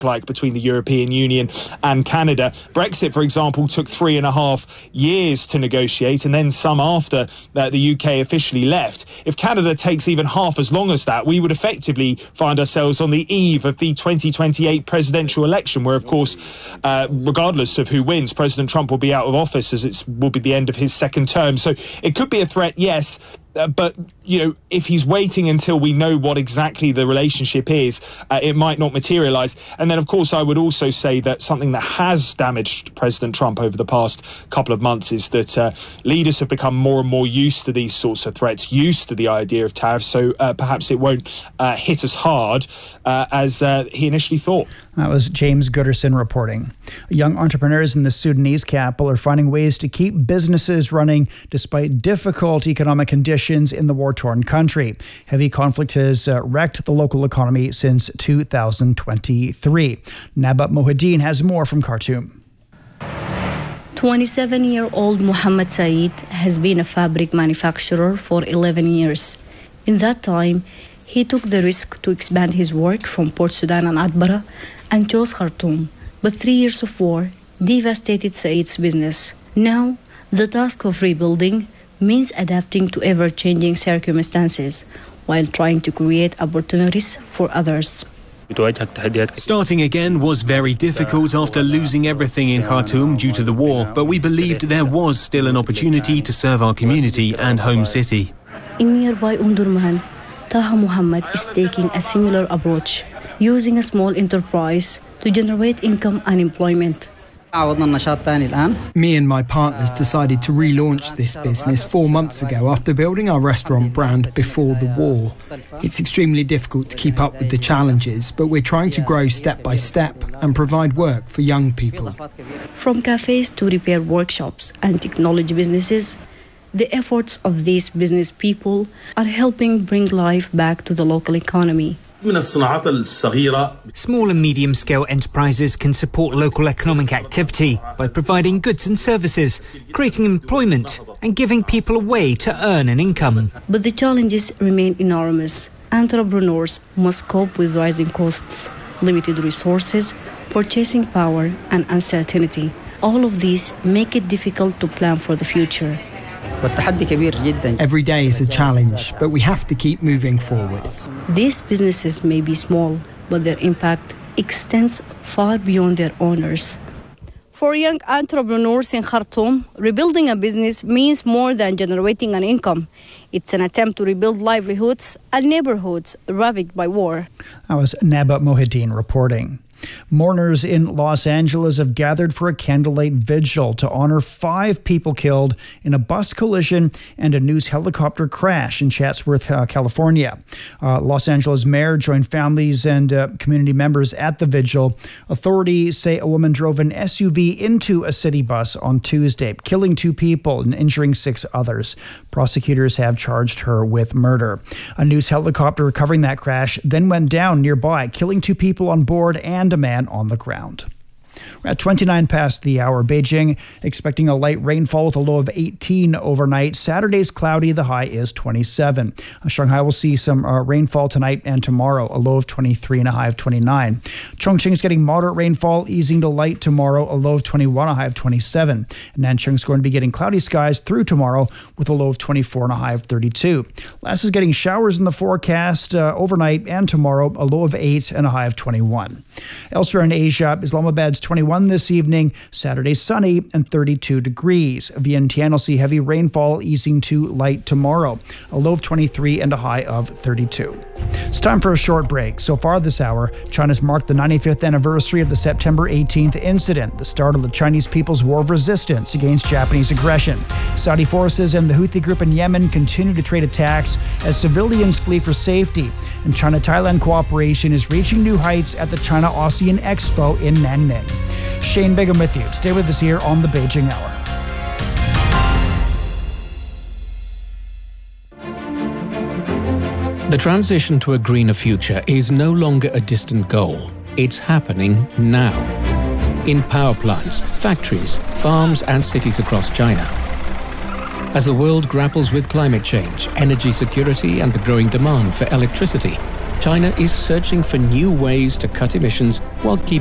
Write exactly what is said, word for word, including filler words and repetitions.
like between the European Union and Canada. Brexit, for example, took three and a half years to negotiate, and then some after uh, the U K officially left. If Canada takes even half as long as that, we would effectively find ourselves on the eve of the twenty twenty-eight presidential election, where, of course, uh, regardless of who wins, President Trump will be out of office, as it will be the end of his second term. So it could be a threat, yes. Uh, but, you know, if he's waiting until we know what exactly the relationship is, uh, it might not materialise. And then, of course, I would also say that something that has damaged President Trump over the past couple of months is that uh, leaders have become more and more used to these sorts of threats, used to the idea of tariffs. So uh, perhaps it won't uh, hit as hard uh, as uh, he initially thought. That was James Gooderson reporting. Young entrepreneurs in the Sudanese capital are finding ways to keep businesses running despite difficult economic conditions in the war-torn country. Heavy conflict has uh, wrecked the local economy since two thousand twenty-three. Nabat Mohideen has more from Khartoum. twenty-seven-year-old Mohammed Saeed has been a fabric manufacturer for eleven years. In that time, he took the risk to expand his work from Port Sudan and Atbara and chose Khartoum. But three years of war devastated Saeed's business. Now, the task of rebuilding means adapting to ever-changing circumstances while trying to create opportunities for others. Starting again was very difficult after losing everything in Khartoum due to the war, but we believed there was still an opportunity to serve our community and home city. In nearby Umdurman, Taha Muhammad is taking a similar approach, using a small enterprise to generate income and employment. Me and my partners decided to relaunch this business four months ago after building our restaurant brand before the war. It's extremely difficult to keep up with the challenges, but we're trying to grow step by step and provide work for young people. From cafes to repair workshops and technology businesses, the efforts of these business people are helping bring life back to the local economy. Small and medium-scale enterprises can support local economic activity by providing goods and services, creating employment and giving people a way to earn an income. But the challenges remain enormous. Entrepreneurs must cope with rising costs, limited resources, purchasing power and uncertainty. All of these make it difficult to plan for the future. Every day is a challenge, but we have to keep moving forward. These businesses may be small, but their impact extends far beyond their owners. For young entrepreneurs in Khartoum, rebuilding a business means more than generating an income. It's an attempt to rebuild livelihoods and neighborhoods ravaged by war. That was Nabat Mohideen reporting. Mourners in Los Angeles have gathered for a candlelight vigil to honor five people killed in a bus collision and a news helicopter crash in Chatsworth, uh, California. Uh, Los Angeles mayor joined families and uh, community members at the vigil. Authorities say a woman drove an S U V into a city bus on Tuesday, killing two people and injuring six others. Prosecutors have charged her with murder. A news helicopter covering that crash then went down nearby, killing two people on board and a man on the ground. We're at twenty-nine past the hour. Beijing expecting a light rainfall with a low of eighteen overnight. Saturday's cloudy. The high is twenty-seven. Uh, Shanghai will see some uh, rainfall tonight and tomorrow. A low of twenty-three and a high of twenty-nine. Chongqing is getting moderate rainfall, easing to light tomorrow. A low of twenty-one, a high of twenty-seven. And Nanchang is going to be getting cloudy skies through tomorrow with a low of twenty-four and a high of thirty-two. Lhasa is getting showers in the forecast uh, overnight and tomorrow. A low of eight and a high of twenty-one. Elsewhere in Asia, Islamabad's twenty-one this evening. Saturday sunny and thirty-two degrees. Vientiane will see heavy rainfall, easing to light tomorrow. A low of twenty-three and a high of thirty-two. It's time for a short break. So far this hour, China's marked the ninety-fifth anniversary of the September eighteenth incident, the start of the Chinese People's War of Resistance against Japanese aggression. Saudi forces and the Houthi group in Yemen continue to trade attacks as civilians flee for safety. And China-Thailand cooperation is reaching new heights at the China-ASEAN Expo in Nanning. Shane Bigham with you. Stay with us here on the Beijing Hour. The transition to a greener future is no longer a distant goal. It's happening now. In power plants, factories, farms, and cities across China. As the world grapples with climate change, energy security, and the growing demand for electricity, China is searching for new ways to cut emissions while keeping